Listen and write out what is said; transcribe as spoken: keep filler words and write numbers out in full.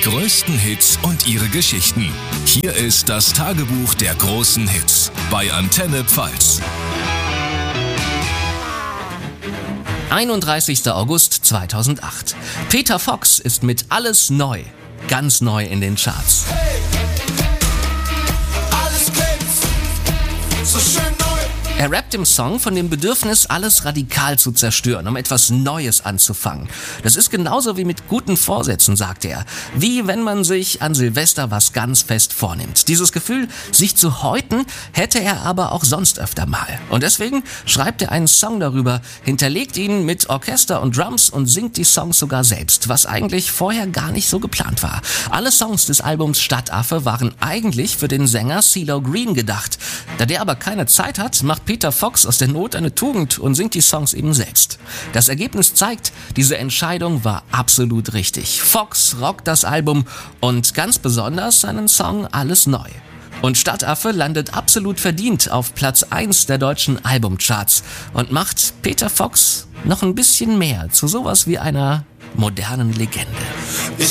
größten Hits und ihre Geschichten. Hier ist das Tagebuch der großen Hits bei Antenne Pfalz. einunddreißigster August zweitausendacht. Peter Fox ist mit Alles neu, ganz neu in den Charts. Hey, alles klingt so schön neu. Er rappt im Song von dem Bedürfnis, alles radikal zu zerstören, um etwas Neues anzufangen. Das ist genauso wie mit guten Vorsätzen, sagt er. Wie wenn man sich an Silvester was ganz fest vornimmt. Dieses Gefühl, sich zu häuten, hätte er aber auch sonst öfter mal. Und deswegen schreibt er einen Song darüber, hinterlegt ihn mit Orchester und Drums und singt die Songs sogar selbst, was eigentlich vorher gar nicht so geplant war. Alle Songs des Albums Stadtaffe waren eigentlich für den Sänger CeeLo Green gedacht. Da der aber keine Zeit hat, macht Peter Fox aus der Not eine Tugend und singt die Songs eben selbst. Das Ergebnis zeigt, diese Entscheidung war absolut richtig. Fox rockt das Album und ganz besonders seinen Song Alles neu. Und Stadtaffe landet absolut verdient auf Platz eins der deutschen Albumcharts und macht Peter Fox noch ein bisschen mehr zu sowas wie einer modernen Legende.